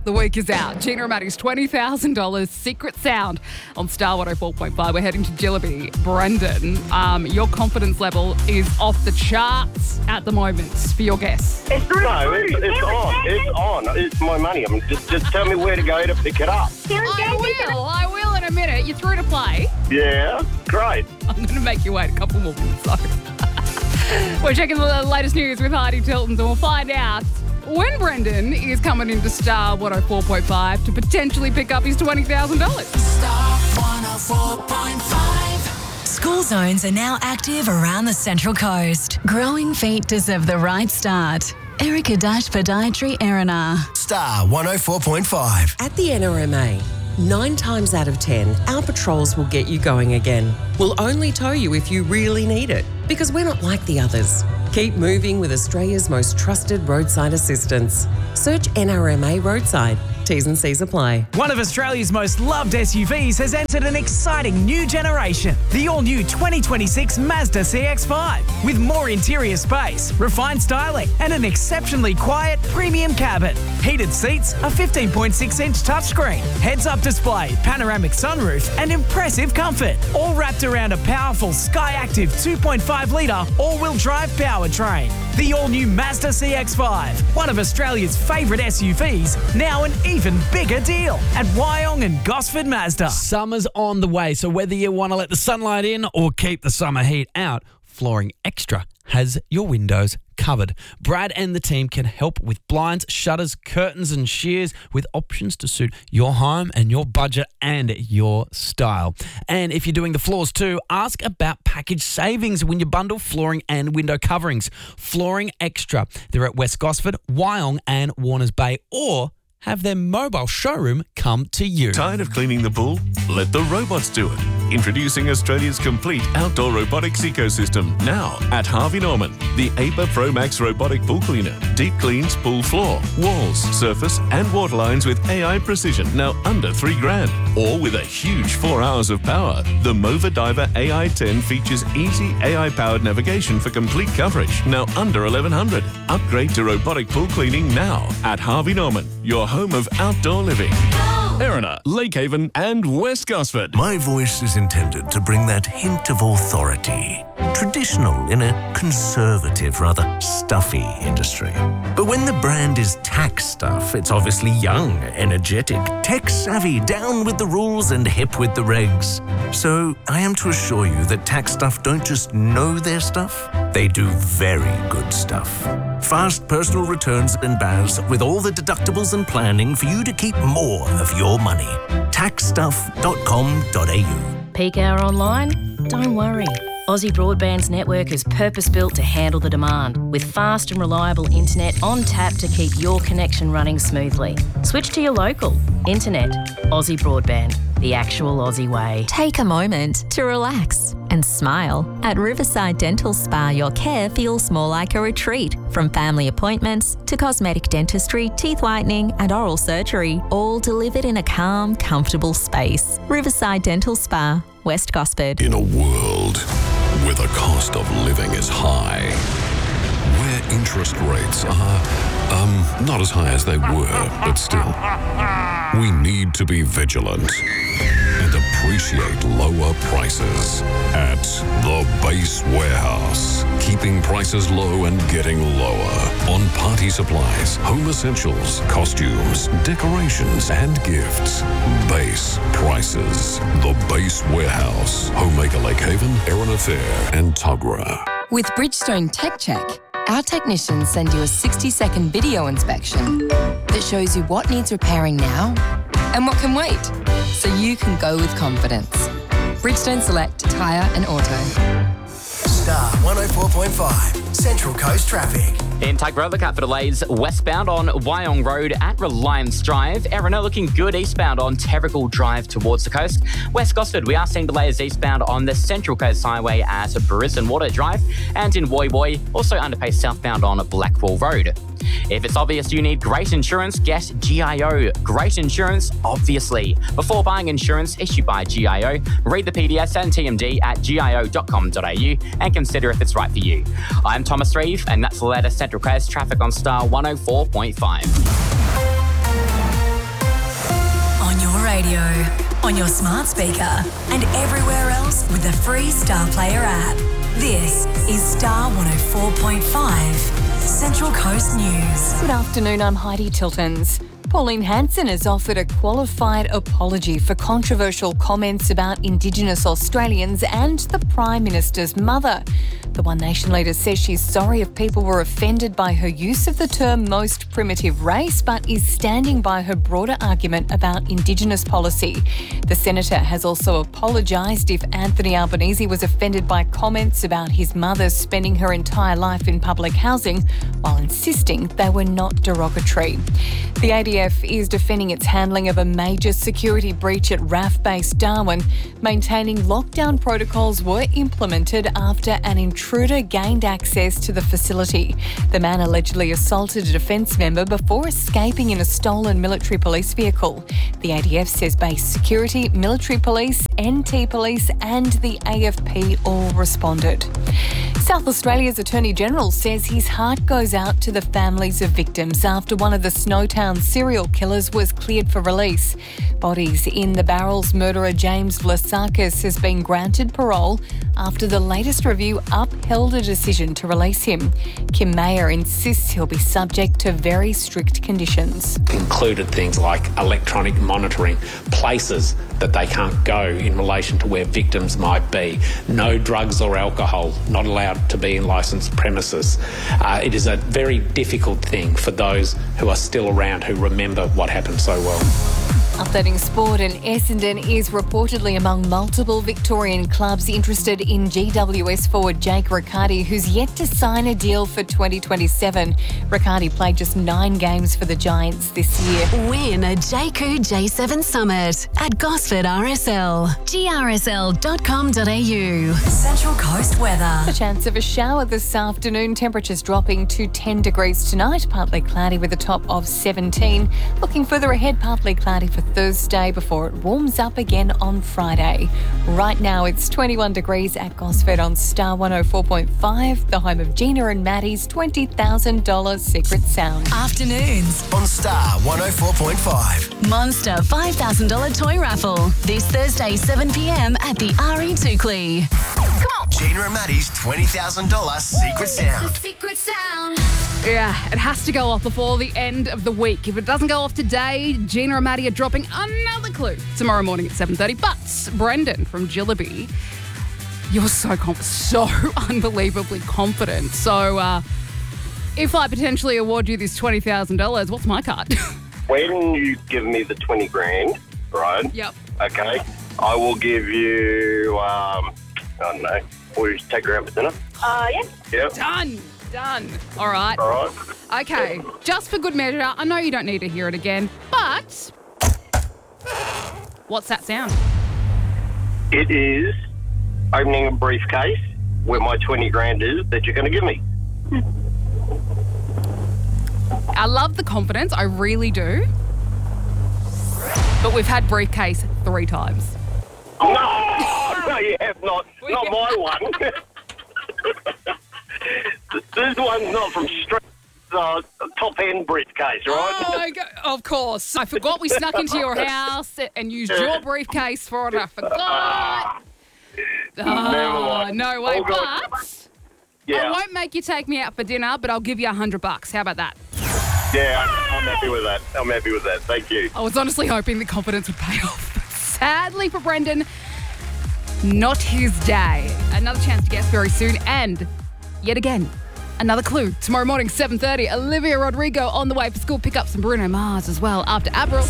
The week is out. Gina and Maddie's $20,000 secret sound on Star 104.5. We're heading to Jillaby. Brendan, your confidence level is off the charts at the moment for your guess. It's on. It's on. It's my money. Just tell me where to go to pick it up. I will in a minute. You're through to play. Yeah, great. I'm going to make you wait a couple more minutes though. We're checking the latest news with Heidi Tilton, and we'll find out when Brendan is coming into Star 104.5 to potentially pick up his $20,000. Star 104.5. School zones are now active around the Central Coast. Growing feet deserve the right start. Erica Dash Podiatry Erina. Star 104.5. At the NRMA, 9 times out of 10, our patrols will get you going again. We'll only tow you if you really need it, because we're not like the others. Keep moving with Australia's most trusted roadside assistance. Search NRMA Roadside. T's and C's apply. One of Australia's most loved SUVs has entered an exciting new generation. The all-new 2026 Mazda CX-5. With more interior space, refined styling, and an exceptionally quiet premium cabin. Heated seats, a 15.6-inch touchscreen, heads-up display, panoramic sunroof, and impressive comfort. All wrapped around a powerful Skyactiv 2.5-litre all-wheel drive powertrain. The all-new Mazda CX-5. One of Australia's favourite SUVs, now an even bigger deal at Wyong and Gosford Mazda. Summer's on the way, so whether you want to let the sunlight in or keep the summer heat out, Flooring Extra has your windows covered. Brad and the team can help with blinds, shutters, curtains and shears with options to suit your home and your budget and your style. And if you're doing the floors too, ask about package savings when you bundle flooring and window coverings. Flooring Extra. They're at West Gosford, Wyong and Warners Bay, or have their mobile showroom come to you. Tired of cleaning the pool? Let the robots do it. Introducing Australia's complete outdoor robotics ecosystem now at Harvey Norman. The APA Pro Max robotic pool cleaner. Deep cleans pool floor, walls, surface and water lines with AI precision, now under $3,000. Or with a huge 4 hours of power. The Mova Diver AI 10 features easy AI-powered navigation for complete coverage, now under $1,100. Upgrade to robotic pool cleaning now at Harvey Norman, your home of outdoor living. Erina, Lakehaven and West Gosford. My voice is intended to bring that hint of authority. Traditional in a conservative, rather stuffy industry. But when the brand is tax stuff, it's obviously young, energetic, tech-savvy, down with the rules and hip with the regs. So I am to assure you that tax stuff don't just know their stuff, they do very good stuff. Fast personal returns and BAS with all the deductibles and planning for you to keep more of your money. taxstuff.com.au. Peak hour online? Don't worry. Aussie Broadband's network is purpose-built to handle the demand, with fast and reliable internet on tap to keep your connection running smoothly. Switch to your local. Internet. Aussie Broadband. The actual Aussie way. Take a moment to relax and smile. At Riverside Dental Spa, your care feels more like a retreat. From family appointments to cosmetic dentistry, teeth whitening and oral surgery, all delivered in a calm, comfortable space. Riverside Dental Spa, West Gosford. In a world where the cost of living is high, where interest rates are, not as high as they were, but still, we need to be vigilant and appreciate lower prices at the Base Warehouse. Keeping prices low and getting lower on party supplies, home essentials, costumes, decorations, and gifts. Base prices. The Base Warehouse. Homemaker Lakehaven, Erina Fair, and Tuggerah. With Bridgestone Tech Check, our technicians send you a 60-second video inspection that shows you what needs repairing now and what can wait, so you can go with confidence. Bridgestone Select Tyre and Auto. Star 104.5, Central Coast Traffic. In Tuggerah, look out for delays westbound on Wyong Road at Reliance Drive. Erina looking good eastbound on Terrigal Drive towards the coast. West Gosford, we are seeing delays eastbound on the Central Coast Highway at Brisbane Water Drive. And in Woy Woy, also underpace southbound on Blackwall Road. If it's obvious you need great insurance, get GIO. Great insurance, obviously. Before buying insurance issued by GIO, read the PDS and TMD at gio.com.au and consider if it's right for you. I'm Thomas Reeve, and that's the latest Central Coast traffic on Star 104.5. radio, on your smart speaker, and everywhere else with the free Star Player app. This is Star 104.5, Central Coast News. Good afternoon, I'm Heidi Tiltons. Pauline Hanson has offered a qualified apology for controversial comments about Indigenous Australians and the Prime Minister's mother. The One Nation leader says she's sorry if people were offended by her use of the term most primitive race, but is standing by her broader argument about Indigenous policy. The Senator has also apologised if Anthony Albanese was offended by comments about his mother spending her entire life in public housing, while insisting they were not derogatory. The ADF is defending its handling of a major security breach at RAF Base Darwin, maintaining lockdown protocols were implemented after an intruder gained access to the facility. The man allegedly assaulted a defence member before escaping in a stolen military police vehicle. The ADF says base security, military police, NT police and the AFP all responded. South Australia's Attorney-General says his heart goes out to the families of victims after one of the Snowtown serial killers was cleared for release. Bodies in the Barrels murderer James Vlasakis has been granted parole after the latest review upheld a decision to release him. Kim Mayer insists he'll be subject to very strict conditions. Included things like electronic monitoring, places that they can't go in relation to where victims might be, no drugs or alcohol, not allowed to be in licensed premises. It is a very difficult thing for those who are still around who remember what happened so well. Updating sport, and Essendon is reportedly among multiple Victorian clubs interested in GWS forward Jake Riccardi, who's yet to sign a deal for 2027. Riccardi played just 9 games for the Giants this year. Win a JQ J7 Summit at Gosford RSL. grsl.com.au. Central Coast weather. The chance of a shower this afternoon. Temperatures dropping to 10 degrees tonight. Partly cloudy with a top of 17. Looking further ahead, partly cloudy for Thursday before it warms up again on Friday. Right now it's 21 degrees at Gosford on Star 104.5, the home of Gina and Maddie's $20,000 secret sound. Afternoons on Star 104.5. Monster $5,000 toy raffle this Thursday 7 p.m. at the RE Tukley. Come on. Gina and Maddie's $20,000 secret sound. Secret sound. Yeah, it has to go off before the end of the week. If it doesn't go off today, Gina and Maddie are dropping another clue tomorrow morning at 7:30. But Brendan from Jillaby, you're so unbelievably confident. So if I potentially award you this $20,000, what's my card? When you give me the 20 grand, right? Yep. Okay. I will give you, I don't know, will you take her out for dinner? Yeah. Yep. Done. All right. All right. Okay. Just for good measure, I know you don't need to hear it again, but what's that sound? It is opening a briefcase where my 20 grand is that you're going to give me. I love the confidence. I really do. But we've had briefcase 3 times. No, you have not. Not my one. This one's not from straight top-end briefcase, right? Oh, my God. Of course. I forgot we snuck into your house and used your briefcase for it. I forgot. Never mind. No way. All good. But Yeah. I won't make you take me out for dinner, but I'll give you $100. How about that? Yeah, I'm happy with that. I'm happy with that. Thank you. I was honestly hoping the confidence would pay off. But sadly for Brendan, not his day. Another chance to guess very soon, and yet again, another clue. Tomorrow morning, 7:30, Olivia Rodrigo on the way for school pickups and Bruno Mars as well after Avril.